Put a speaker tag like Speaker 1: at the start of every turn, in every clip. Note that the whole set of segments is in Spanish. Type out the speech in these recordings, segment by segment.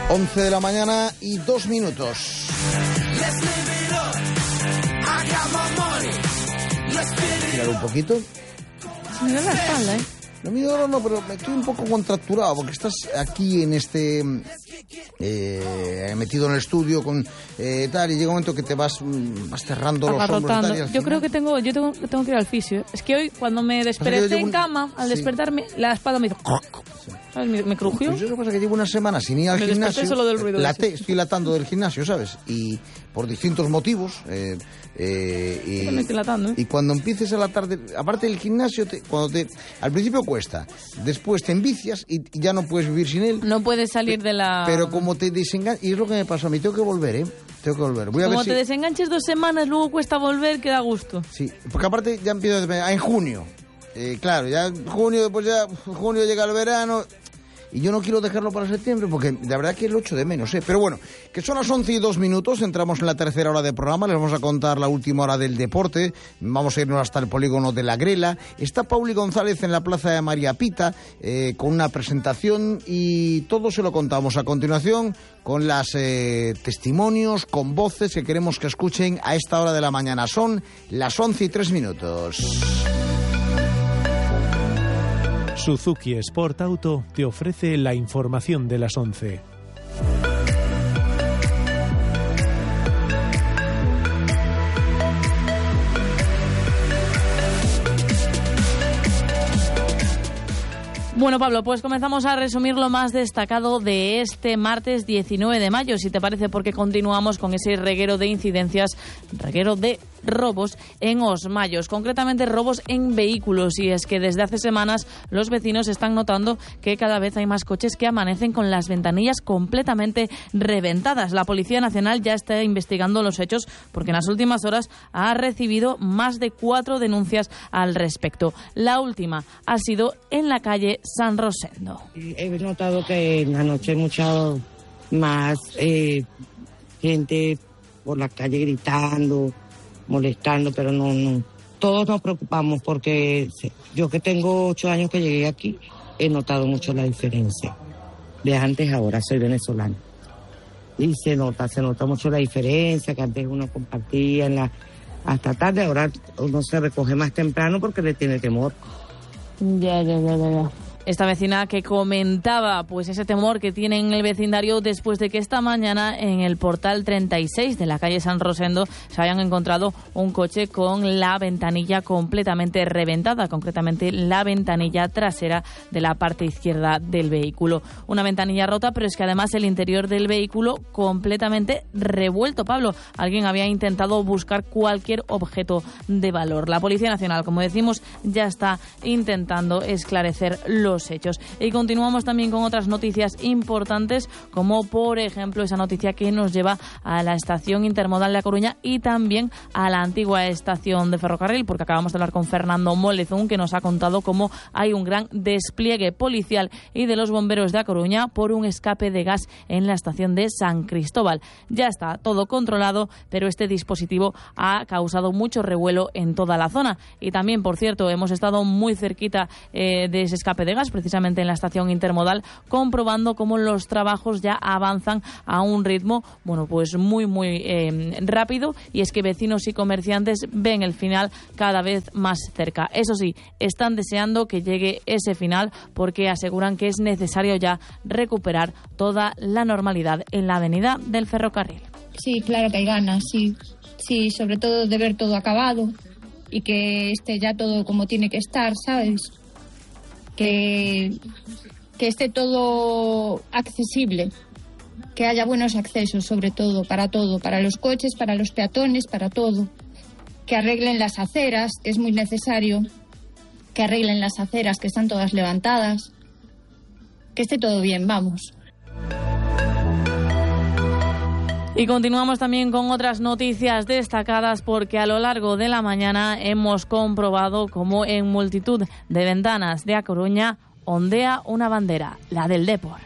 Speaker 1: 11 de la mañana y 2 minutos. Mirar un poquito.
Speaker 2: Se me da la espalda, ¿eh?
Speaker 1: No me duele, no, pero me estoy un poco contracturado porque estás aquí en este metido en el estudio con tal, y llega un momento que te vas cerrando los hombros y tal, y al
Speaker 2: yo creo que tengo que ir al fisio. Es que hoy, cuando me desperté en cama, al despertarme, la espalda me hizo... ¿Sabes? Me crujió.
Speaker 1: Pues eso pasa que llevo una semana sin ir al gimnasio.
Speaker 2: Solo del ruido
Speaker 1: estoy latando del gimnasio, ¿sabes? Y por distintos motivos. Y cuando empieces a latar, aparte del gimnasio, al principio cuesta. Después te envicias y ya no puedes vivir sin él.
Speaker 2: No puedes salir de la...
Speaker 1: Pero como te desenganchas, y es lo que me pasó a mí, tengo que volver, Tengo que volver. Voy a
Speaker 2: como
Speaker 1: ver
Speaker 2: te desenganches 2 semanas, luego cuesta volver, que da gusto.
Speaker 1: Sí, porque aparte ya empiezo en junio. Claro, ya junio, después ya junio llega el verano. Y yo no quiero dejarlo para septiembre porque la verdad que lo echo de menos, Pero bueno, que son las 11 y 2 minutos, entramos en la tercera hora de programa, les vamos a contar la última hora del deporte, vamos a irnos hasta el polígono de la Grela. Está Pauli González en la plaza de María Pita con una presentación y todo se lo contamos a continuación con los testimonios, con voces que queremos que escuchen a esta hora de la mañana. Son las 11 y 3 minutos.
Speaker 3: Suzuki Sport Auto te ofrece la información de las 11.
Speaker 2: Bueno, Pablo, pues comenzamos a resumir lo más destacado de este martes 19 de mayo, si te parece, porque continuamos con ese reguero de incidencias, reguero de robos en Os Mayos, concretamente robos en vehículos, y es que desde hace semanas los vecinos están notando que cada vez hay más coches que amanecen con las ventanillas completamente reventadas. La Policía Nacional ya está investigando los hechos porque en las últimas horas ha recibido más de 4 denuncias al respecto. La última ha sido en la calle San Rosendo.
Speaker 4: He notado que en la noche hay mucha más gente por la calle gritando, molestando, pero no. Todos nos preocupamos porque yo que tengo 8 años que llegué aquí, he notado mucho la diferencia. De antes a ahora, soy venezolana. Y se nota mucho la diferencia, que antes uno compartía hasta tarde, ahora uno se recoge más temprano porque le tiene temor.
Speaker 2: Ya. Esta vecina que comentaba pues ese temor que tiene en el vecindario después de que esta mañana en el portal 36 de la calle San Rosendo se hayan encontrado un coche con la ventanilla completamente reventada, concretamente la ventanilla trasera de la parte izquierda del vehículo. Una ventanilla rota, pero es que además el interior del vehículo completamente revuelto. Pablo, alguien había intentado buscar cualquier objeto de valor. La Policía Nacional, como decimos, ya está intentando esclarecer los hechos. Y continuamos también con otras noticias importantes, como por ejemplo esa noticia que nos lleva a la estación intermodal de A Coruña y también a la antigua estación de ferrocarril, porque acabamos de hablar con Fernando Molezún, que nos ha contado cómo hay un gran despliegue policial y de los bomberos de A Coruña por un escape de gas en la estación de San Cristóbal. Ya está todo controlado, pero este dispositivo ha causado mucho revuelo en toda la zona. Y también, por cierto, hemos estado muy cerquita de ese escape de gas, precisamente en la estación intermodal, comprobando cómo los trabajos ya avanzan a un ritmo, bueno, pues muy rápido, y es que vecinos y comerciantes ven el final cada vez más cerca. Eso sí, están deseando que llegue ese final porque aseguran que es necesario ya recuperar toda la normalidad en la avenida del ferrocarril.
Speaker 5: Sí, claro que hay ganas, sí, sobre todo de ver todo acabado y que esté ya todo como tiene que estar, ¿sabes? Que esté todo accesible, que haya buenos accesos, sobre todo, para los coches, para los peatones, para todo. Que arreglen las aceras, que es muy necesario, que arreglen las aceras, que están todas levantadas, que esté todo bien, vamos.
Speaker 2: Y continuamos también con otras noticias destacadas, porque a lo largo de la mañana hemos comprobado cómo en multitud de ventanas de A Coruña ondea una bandera, la del Depor.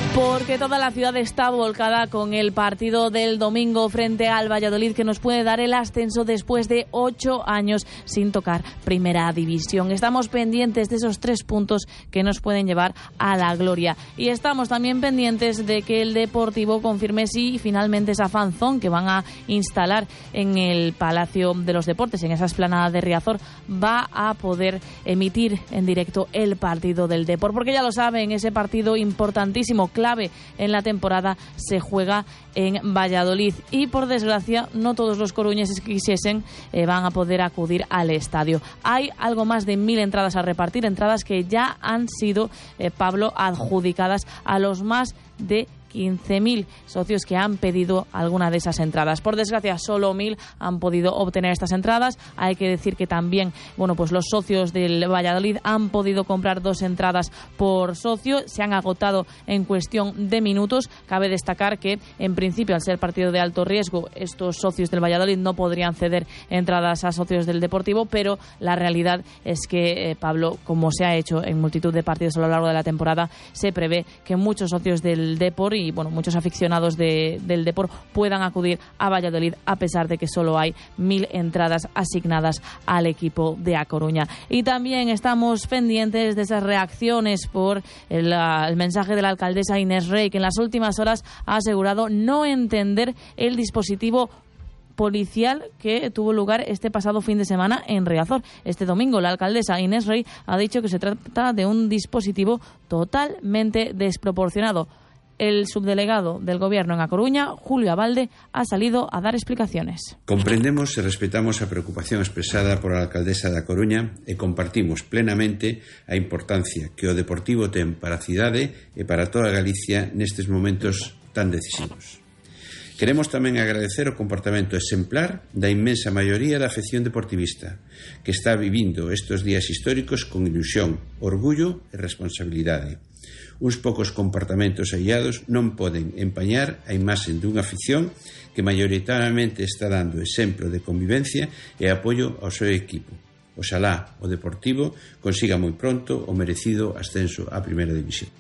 Speaker 2: Porque toda la ciudad está volcada con el partido del domingo frente al Valladolid, que nos puede dar el ascenso después de 8 años sin tocar primera división. Estamos pendientes de esos 3 puntos que nos pueden llevar a la gloria. Y estamos también pendientes de que el Deportivo confirme si finalmente esa fanzón que van a instalar en el Palacio de los Deportes, en esa explanada de Riazor, va a poder emitir en directo el partido del Depor. Porque ya lo saben, ese partido importantísimo, clave en la temporada, se juega en Valladolid y por desgracia no todos los coruñeses que quisiesen van a poder acudir al estadio. Hay algo más de 1000 entradas a repartir, entradas que ya han sido, Pablo, adjudicadas a los más de 15.000 socios que han pedido alguna de esas entradas. Por desgracia, solo 1.000 han podido obtener estas entradas. Hay que decir que también, pues los socios del Valladolid han podido comprar 2 entradas por socio. Se han agotado en cuestión de minutos. Cabe destacar que, en principio, al ser partido de alto riesgo, estos socios del Valladolid no podrían ceder entradas a socios del Deportivo, pero la realidad es que, Pablo, como se ha hecho en multitud de partidos a lo largo de la temporada, se prevé que muchos socios del Depor y muchos aficionados del Depor puedan acudir a Valladolid, a pesar de que solo hay 1000 entradas asignadas al equipo de A Coruña. Y también estamos pendientes de esas reacciones por el mensaje de la alcaldesa Inés Rey, que en las últimas horas ha asegurado no entender el dispositivo policial que tuvo lugar este pasado fin de semana en Riazor. Este domingo la alcaldesa Inés Rey ha dicho que se trata de un dispositivo totalmente desproporcionado. El subdelegado del Gobierno en A Coruña, Julio Abalde, ha salido a dar explicaciones.
Speaker 6: Comprendemos e respetamos a preocupación expresada por a alcaldesa da Coruña e compartimos plenamente a importancia que o Deportivo ten para a cidade e para toda Galicia nestes momentos tan decisivos. Queremos tamén agradecer o comportamento exemplar da inmensa maioría da afección deportivista, que está vivindo estes días históricos con ilusión, orgullo e responsabilidade. Uns poucos comportamentos aillados non poden empañar a imaxe dunha afición que maioritariamente está dando exemplo de convivencia e apoio ao seu equipo. Oxalá o Deportivo consiga moi pronto o merecido ascenso á Primeira División.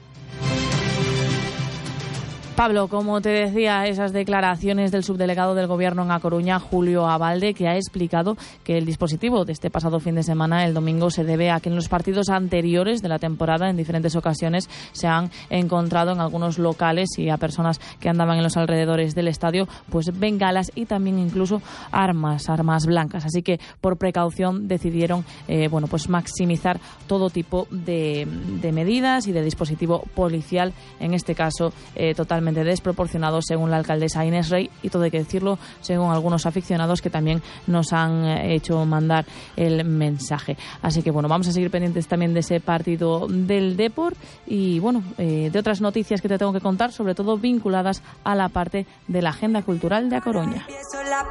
Speaker 2: Pablo, como te decía, esas declaraciones del subdelegado del Gobierno en A Coruña, Julio Abalde, que ha explicado que el dispositivo de este pasado fin de semana, el domingo, se debe a que en los partidos anteriores de la temporada, en diferentes ocasiones, se han encontrado en algunos locales y a personas que andaban en los alrededores del estadio, pues bengalas y también incluso armas blancas. Así que, por precaución, decidieron pues maximizar todo tipo de medidas y de dispositivo policial, en este caso totalmente desproporcionado, según la alcaldesa Inés Rey, y todo hay que decirlo, según algunos aficionados que también nos han hecho mandar el mensaje. Así que vamos a seguir pendientes también de ese partido del Depor y de otras noticias que te tengo que contar, sobre todo vinculadas a la parte de la agenda cultural de A Coruña.